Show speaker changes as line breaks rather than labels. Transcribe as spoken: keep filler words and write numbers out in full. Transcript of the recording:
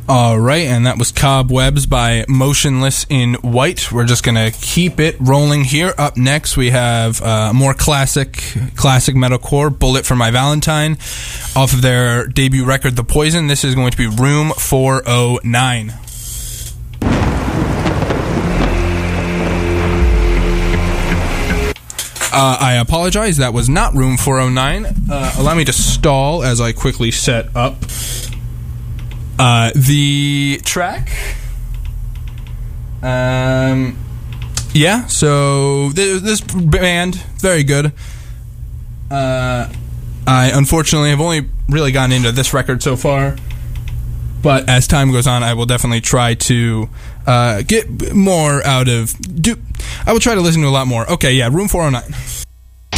All right, and that was Cobwebs by Motionless in White. We're just going to keep it rolling here. Up next, we have uh, more classic classic metalcore, Bullet for My Valentine, off of their debut record, The Poison. This is going to be Room four oh nine. Uh, I apologize, that was not Room four oh nine. Uh, allow me to stall as I quickly set up uh, the track. Um, yeah, so th- this band, very good. Uh, I unfortunately have only really gotten into this record so far, but as time goes on, I will definitely try to uh, get more out of... Do, I will try to listen to a lot more. Okay, yeah, Room four oh nine.